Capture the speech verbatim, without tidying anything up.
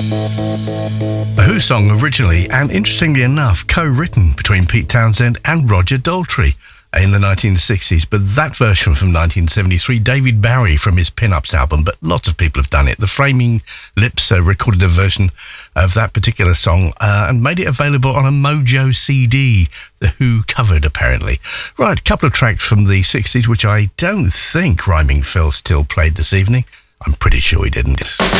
A Who song originally, and interestingly enough, co-written between Pete Townsend and Roger Daltrey in the nineteen sixties, but that version from nineteen seventy-three, David Bowie from his Pin-Ups album, but lots of people have done it. The Framing Lips uh, recorded a version of that particular song uh, and made it available on a Mojo C D, The Who covered apparently. Right, a couple of tracks from the sixties, which I don't think Rhyming Phil still played this evening. I'm pretty sure he didn't.